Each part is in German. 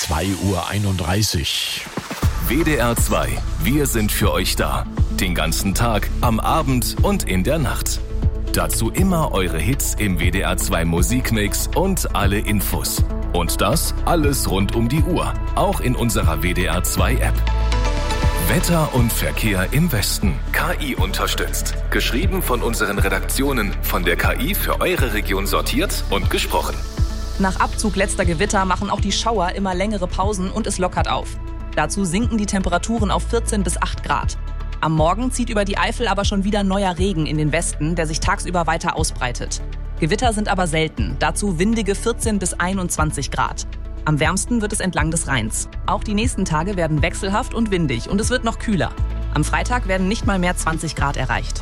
2:31 Uhr. WDR 2. Wir sind für euch da. Den ganzen Tag, am Abend und in der Nacht. Dazu immer eure Hits im WDR 2 Musikmix und alle Infos. Und das alles rund um die Uhr. Auch in unserer WDR 2 App. Wetter und Verkehr im Westen. KI unterstützt. Geschrieben von unseren Redaktionen. Von der KI für eure Region sortiert und gesprochen. Nach Abzug letzter Gewitter machen auch die Schauer immer längere Pausen und es lockert auf. Dazu sinken die Temperaturen auf 14 bis 8 Grad. Am Morgen zieht über die Eifel aber schon wieder neuer Regen in den Westen, der sich tagsüber weiter ausbreitet. Gewitter sind aber selten, dazu windige 14 bis 21 Grad. Am wärmsten wird es entlang des Rheins. Auch die nächsten Tage werden wechselhaft und windig und es wird noch kühler. Am Freitag werden nicht mal mehr 20 Grad erreicht.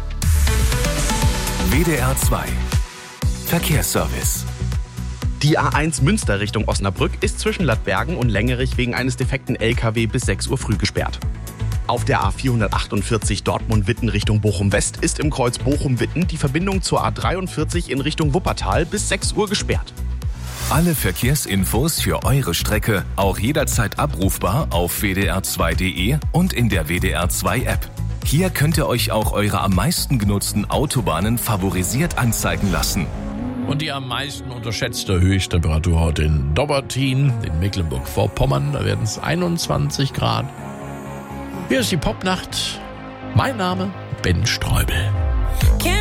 WDR 2 Verkehrsservice. Die A1 Münster Richtung Osnabrück ist zwischen Ladbergen und Längerich wegen eines defekten LKW bis 6 Uhr früh gesperrt. Auf der A448 Dortmund-Witten Richtung Bochum-West ist im Kreuz Bochum-Witten die Verbindung zur A43 in Richtung Wuppertal bis 6 Uhr gesperrt. Alle Verkehrsinfos für eure Strecke auch jederzeit abrufbar auf wdr2.de und in der WDR 2 App. Hier könnt ihr euch auch eure am meisten genutzten Autobahnen favorisiert anzeigen lassen. Und die am meisten unterschätzte Höchsttemperatur heute in Dobbertin, in Mecklenburg-Vorpommern. Da werden es 21 Grad. Hier ist die Popnacht. Mein Name Ben Streubel.